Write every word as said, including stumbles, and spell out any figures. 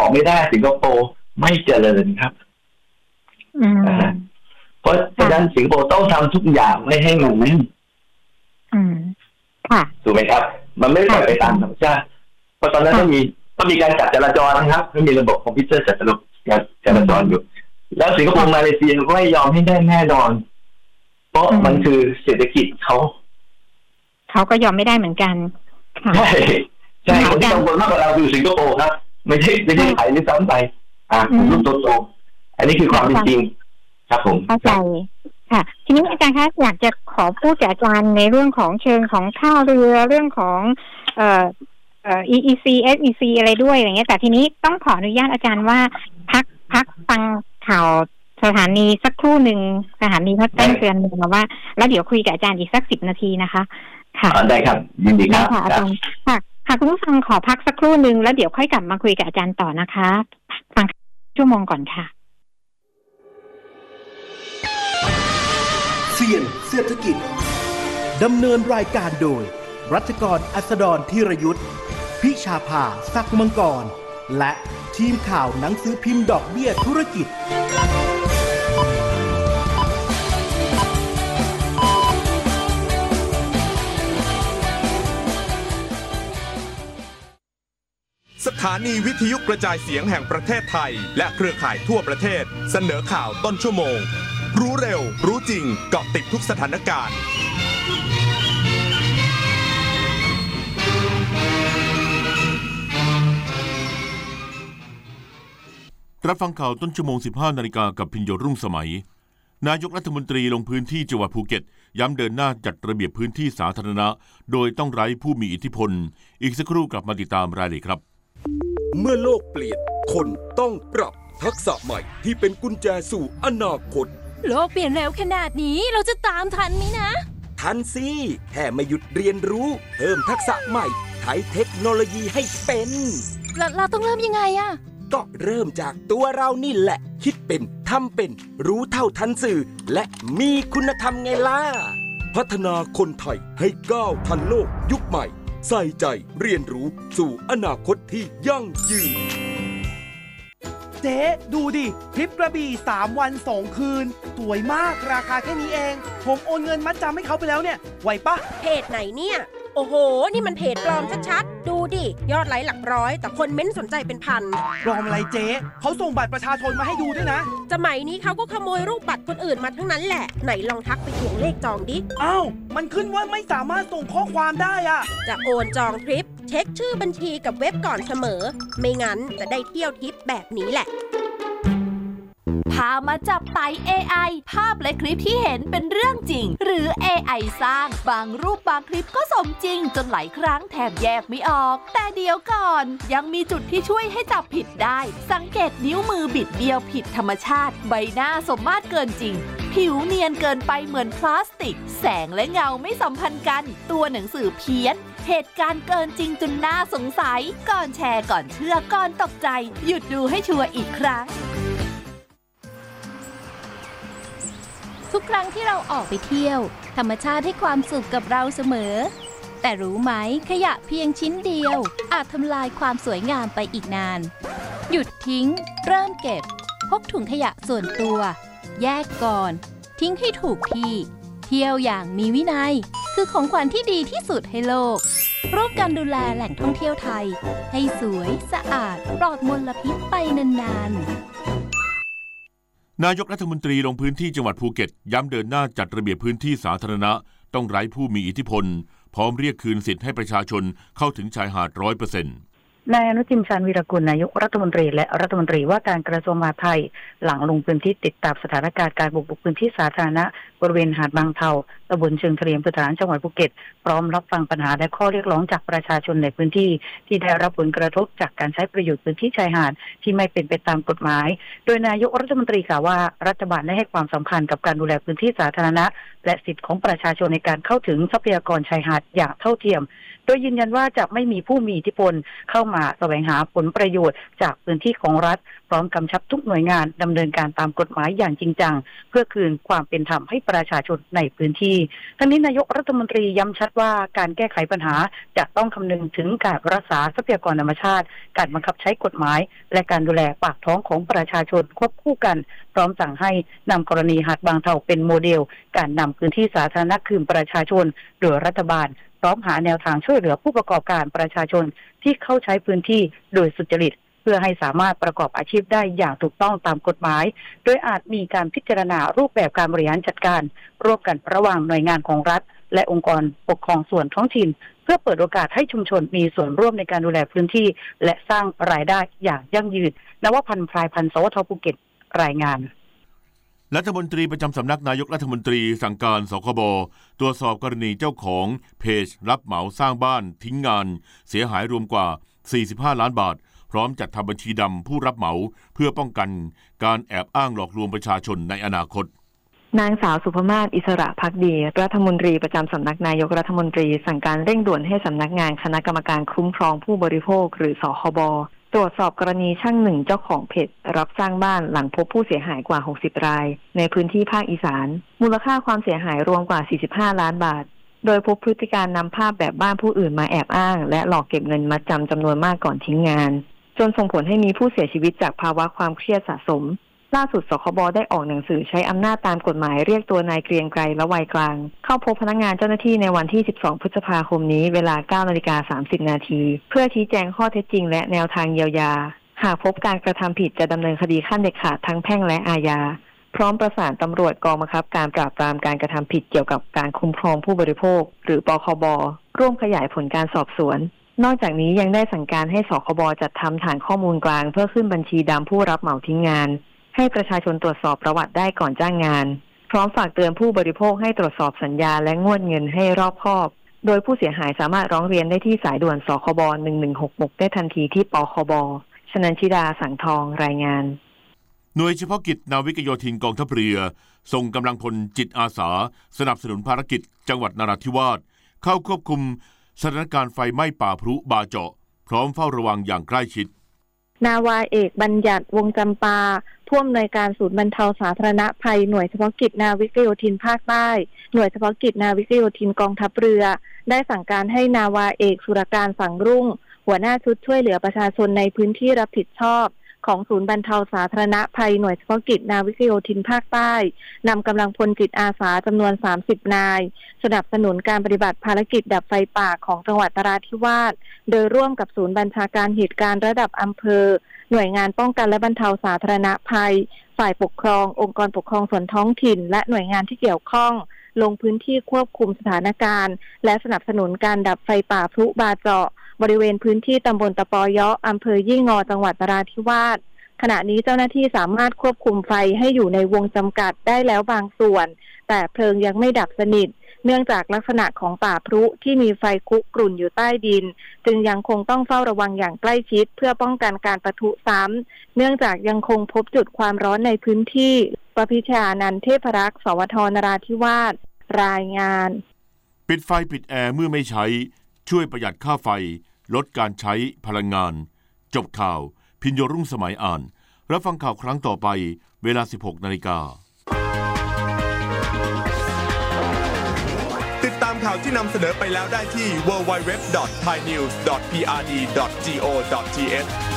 ไม่ได้สิงคโปร์ไม่เจริญครับเพราะฉะนั้นสิงคโปร์ต้องทำทุกอย่างไม่ให้มันแน่นถูกไหมครับมันไม่ได้ไปตามธรรมชาติเพราะตอนนั้นต้องมีต้องมีการจัดจราจรนะครับต้องมีระบบคอมพิวเตอร์จัดจราจรอยู่แล้วสิงคโปร์มาเลเซียก็ไม่ยอมให้ได้แน่นอนเพราะมันคือเศรษฐกิจเขาเขาก็ยอมไม่ได้เหมือนกันใช่ใช่คนที่กังวลมากกว่าเราคือสิงคโปร์ครับไม่ใช่ไม่ใช่ไทยนี่ซ้ำไปอ่าผมรู้โตๆอันนี้คือความจริงครับผมเข้าใจค่ะทีนี้อาจารย์คะอยากจะขอพูดกับอาจารย์ในเรื่องของเชิงของท่าเรือเรื่องของเอ่อเอ่อ อี อี ซี เอส อี ซี อะไรด้วยอย่างเงี้ยแต่ทีนี้ต้องขออนุญาตอาจารย์ว่าพักพักฟังข่าวสถานีสักครู่หนึ่งสถานีเขาแจ้งเตือนมาว่าแล้วเดี๋ยวคุยกับอาจารย์อีกสักสิบนาทีนะคะค่ะได้ครับยินดีครับค่ะอาจารย์ค่ะค่ะคุณผู้ฟังขอพักสักครู่หนึ่งแล้วเดี๋ยวค่อยกลับมาคุยกับอาจารย์ต่อนะคะฟังชั่วโมงก่อนค่ะเสี่ยงเศรษฐกิจดำเนินรายการโดยรัชกรอัสดรธีรยุทธพิชาภาศักดิ์มังกรและทีมข่าวหนังสือพิมพ์ดอกเบี้ยธุรกิจสถานีวิทยุกระจายเสียงแห่งประเทศไทยและเครือข่ายทั่วประเทศเสนอข่าวต้นชั่วโมงรู้เร็วรู้จริงเกาะติดทุกสถานการณ์รับฟังข่าวต้นชั่วโมง สิบห้านาฬิกากับพิญโยรุ่งสมัยนายกรัฐมนตรีลงพื้นที่จังหวัดภูเก็ตย้ำเดินหน้าจัดระเบียบพื้นที่สาธารณะโดยต้องไร้ผู้มีอิทธิพลอีกสักครู่กลับมาติดตามรายละเอียดครับเมื่อโลกเปลี่ยนคนต้องปรับทักษะใหม่ที่เป็นกุญแจสู่อนาคตโลกเปลี่ยนเร็วขนาดนี้เราจะตามทันไหมนะทันสิแค่ไม่หยุดเรียนรู้เพิ่มทักษะใหม่ใช้เทคโนโลยีให้เป็นเราเราต้องเริ่มยังไงอะก็เริ่มจากตัวเรานี่แหละคิดเป็นทำเป็นรู้เท่าทันสื่อและมีคุณธรรมไงล่ะพัฒนาคนไทยให้ก้าวทันโลกยุคใหม่ใส่ใจเรียนรู้สู่อนาคตที่ยั่งยืนเจ๊ดูดิทริปกระบี่สามวันสองคืนสวยมากราคาแค่นี้เองผมโอนเงินมัดจำให้เขาไปแล้วเนี่ยไหวปะเพจไหนเนี่ยโอ้โหนี่มันเพจปลอมชัดๆดูดิยอดไลค์หลักร้อยแต่คนเม้นสนใจเป็นพันปลอมอะไรเจ๊เขาส่งบัตรประชาชนมาให้ดูด้วยนะสมัยนี้เขาก็ขโมยรูปบัตรคนอื่นมาทั้งนั้นแหละไหนลองทักไปทวงเลขจองดิอ้าวมันขึ้นว่าไม่สามารถส่งข้อความได้อะจะโอนจองทริปเช็คชื่อบัญชีกับเว็บก่อนเสมอไม่งั้นจะได้เที่ยวทริปแบบนี้แหละพามาจับไต่ เอ ไอ ภาพและคลิปที่เห็นเป็นเรื่องจริงหรือ เอ ไอ สร้างบางรูปบางคลิปก็สมจริงจนหลายครั้งแทบแยกไม่ออกแต่เดี๋ยวก่อนยังมีจุดที่ช่วยให้จับผิดได้สังเกตนิ้วมือบิดเบี้ยวผิดธรรมชาติใบหน้าสมมาตรเกินจริงผิวเนียนเกินไปเหมือนพลาสติกแสงและเงาไม่สัมพันธ์กันตัวหนังสือเพี้ยนเหตุการณ์เกินจริงจนน่าสงสัยก่อนแชร์ก่อนเชื่อก่อนตกใจหยุดดูให้ชัวร์อีกครั้งทุกครั้งที่เราออกไปเที่ยวธรรมชาติให้ความสุขกับเราเสมอแต่รู้ไหมขยะเพียงชิ้นเดียวอาจทำลายความสวยงามไปอีกนานหยุดทิ้งเริ่มเก็บพกถุงขยะส่วนตัวแยกก่อนทิ้งให้ถูกที่เที่ยวอย่างมีวินัยคือของขวัญที่ดีที่สุดให้โลกร่วมกันดูแลแหล่งท่องเที่ยวไทยให้สวยสะอาดปลอดมลพิษไปนานๆนายกรัฐมนตรีลงพื้นที่จังหวัดภูเก็ตย้ำเดินหน้าจัดระเบียบพื้นที่สาธารณะต้องไร้ผู้มีอิทธิพลพร้อมเรียกคืนสิทธิ์ให้ประชาชนเข้าถึงชายหาด ร้อยเปอร์เซ็นต์นายอนุทินชาญวีรกุลนายกรัฐมนตรีและรัฐมนตรีว่าการกระทรวงมหาดไทยหลังลงพื้นที่ติดตามสถานการณ์การบุกรุกพื้นที่สาธารณะบริเวณหาดบางเทาตำบลเชิงทะเลอำเภอถลางจังหวัดภูเก็ตพร้อมรับฟังปัญหาและข้อเรียกร้องจากประชาชนในพื้นที่ที่ได้รับผลกระทบจากการใช้ประโยชน์พื้นที่ชายหาดที่ไม่เป็นไปตามกฎหมายโดยนายกรัฐมนตรีกล่าวว่ารัฐบาลได้ให้ความสำคัญกับการดูแลพื้นที่สาธารณะและสิทธิของประชาชนในการเข้าถึงทรัพยากรชายหาดอย่างเท่าเทียมโดยยืนยันว่าจะไม่มีผู้มีอิทธิพลเข้ามาแสวงหาผลประโยชน์จากพื้นที่ของรัฐพร้อมกำชับทุกหน่วยงานดำเนินการตามกฎหมายอย่างจริงจังเพื่อคืนความเป็นธรรมให้ประชาชนในพื้นที่ทั้งนี้นายกรัฐมนตรีย้ำชัดว่าการแก้ไขปัญหาจะต้องคำนึงถึงการรักษาทรัพยากรธรรมชาติการบังคับใช้กฎหมายและการดูแลปากท้องของประชาชนควบคู่กันพร้อมสั่งให้นำกรณีหาดบางเทาเป็นโมเดลการนำพื้นที่สาธารณะคืนประชาชนโดยรัฐบาลพร้อมหาแนวทางช่วยเหลือผู้ประกอบการประชาชนที่เข้าใช้พื้นที่โดยสุจริตเพื่อให้สามารถประกอบอาชีพได้อย่างถูกต้องตามกฎหมายโดยอาจมีการพิจารณารูปแบบการบริหารจัดการร่วมกันระหว่างหน่วยงานของรัฐและองค์กรปกครองส่วนท้องถิ่นเพื่อเปิดโอกาสให้ชุมชนมีส่วนร่วมในการดูแลพื้นที่และสร้างรายได้อย่างยั่งยืนนวพันธ์พรายพันธ์สวทภูเก็ตรายงานรัฐมนตรีประจำสำนักนายกรัฐมนตรีสั่งการสคบตรวจสอบกรณีเจ้าของเพจรับเหมาสร้างบ้านทิ้งงานเสียหายรวมกว่าสี่สิบห้าล้านบาทพร้อมจัดทำบัญชีดำผู้รับเหมาเพื่อป้องกันการแอบอ้างหลอกลวงประชาชนในอนาคตนางสาวสุภมาศอิสระภักดีรัฐมนตรีประจำสำนักนายกรัฐมนตรีสั่งการเร่งด่วนให้สำนักงานคณะกรรมการคุ้มครองผู้บริโภคหรือสคบตรวจสอบกรณีช่างหนึ่งเจ้าของเพจรับสร้างบ้านหลังพบผู้เสียหายกว่าหกสิบรายในพื้นที่ภาคอีสานมูลค่าความเสียหายรวมกว่าสี่สิบห้าล้านบาทโดยพบพฤติการนำภาพแบบบ้านผู้อื่นมาแอบอ้างและหลอกเก็บเงินมัดจำจำนวนมากก่อนทิ้งงานจนส่งผลให้มีผู้เสียชีวิตจากภาวะความเครียดสะสมล่าสุดสคบได้ออกหนังสือใช้อำนาจตามกฎหมายเรียกตัวนายเกรียงไกรและวัยกลางเข้าพบพนักงานเจ้าหน้าที่ในวันที่สิบสองพฤษภาคมนี้เวลา เก้านาฬิกาสามสิบนาทีเพื่อชี้แจงข้อเท็จจริงและแนวทางเยียวยาหากพบการกระทำผิดจะดำเนินคดีขั้นเด็ดขาดทั้งแพ่งและอาญาพร้อมประสานตำรวจกองบังคับการปราบปรามการกระทำผิดเกี่ยวกับการคุ้มครองผู้บริโภคหรือปคบร่วมขยายผลการสอบสวนนอกจากนี้ยังได้สั่งการให้สคบจัดทำฐานข้อมูลกลางเพื่อขึ้นบัญชีดำผู้รับเหมาทิ้งงานให้ประชาชนตรวจสอบประวัติได้ก่อนจ้างงานพร้อมฝากเตือนผู้บริโภคให้ตรวจสอบสัญญาและงวดเงินให้รอบคอบโดยผู้เสียหายสามารถร้องเรียนได้ที่สายด่วนสคบหนึ่งหนึ่งหกหกได้ทันทีที่ปคบชนันชิดาสังทองรายงานหน่วยเฉพาะกิจนาวิกโยธินกองทัพเรือส่งกำลังพลจิตอาสาสนับสนุนภารกิจจังหวัดนราธิวาสเข้าควบคุมสถานการณ์ไฟไหม้ป่าพรุบาเจาะพร้อมเฝ้าระวังอย่างใกล้ชิดนาวาเอกบัญญัติวงจำปาผู้อำนวยการศูนย์บรรเทาสาธารณภัยหน่วยเฉพาะกิจนาวิกโยธินภาคใต้หน่วยเฉพาะกิจนาวิกโยธินกองทัพเรือได้สั่งการให้นาวาเอกสุรการสังรุ่งหัวหน้าชุดช่วยเหลือประชาชนในพื้นที่รับผิดชอบของศูนย์บรรเทาสาธารณภัยหน่วยเฉพาะกิจนาวิกโยธินภาคใต้นำกำลังพลจิตอาสาจำนวนสามสิบนายสนับสนุนการปฏิบัติภารกิจดับไฟป่าของจังหวัดนราธิวาสโดยร่วมกับศูนย์บัญชาการเหตุการณ์ระดับอำเภอหน่วยงานป้องกันและบรรเทาสาธารณภัยฝ่ายปกครององค์กรปกครองส่วนท้องถิ่นและหน่วยงานที่เกี่ยวข้องลงพื้นที่ควบคุมสถานการณ์และสนับสนุนการดับไฟป่าพลุบาเจาะบริเวณพื้นที่ตำบลตะปอยะอำเภอยี่งอจังหวัดนราธิวาสขณะนี้เจ้าหน้าที่สามารถควบคุมไฟให้อยู่ในวงจำกัดได้แล้วบางส่วนแต่เพลิงยังไม่ดับสนิทเนื่องจากลักษณะของป่าพลุที่มีไฟคุกรุ่นอยู่ใต้ดินจึงยังคงต้องเฝ้าระวังอย่างใกล้ชิดเพื่อป้องกันการปะทุซ้ำเนื่องจากยังคงพบจุดความร้อนในพื้นที่ประพิชานันท์เทพรักษ์สวทนราธิวาสรายงานปิดไฟปิดแอร์เมื่อไม่ใช้ช่วยประหยัดค่าไฟลดการใช้พลังงานจบข่าวพิญโยรุ่งสมัยอ่านรับฟังข่าวครั้งต่อไปเวลา สิบหกนาฬิกาติดตามข่าวที่นำเสนอไปแล้วได้ที่ ดับเบิลยู ดับเบิลยู ดับเบิลยู ดอท ไทยนิวส์ ดอท พี อาร์ ดี ดอท จี โอ ดอท ที เอช